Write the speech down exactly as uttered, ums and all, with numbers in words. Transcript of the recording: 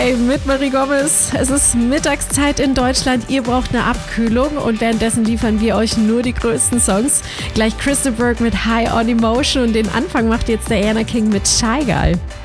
drei mit Marie Gomez. Es ist Mittagszeit in Deutschland. Ihr braucht eine Abkühlung und währenddessen liefern wir euch nur die größten Songs. Gleich Crystal Burke mit High on Emotion und den Anfang macht jetzt der Diana King mit Shy Guy.